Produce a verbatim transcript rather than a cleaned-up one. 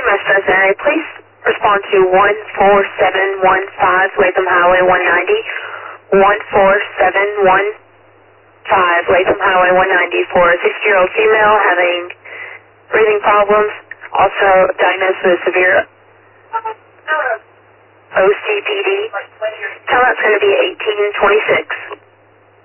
E M S representative, please respond to one four seven one five Latham Highway one ninety. one four seven one five Latham Highway one ninety for a sixty-year-old female having breathing problems, also diagnosed with severe O C P D. Timeout's going to be eighteen twenty-six.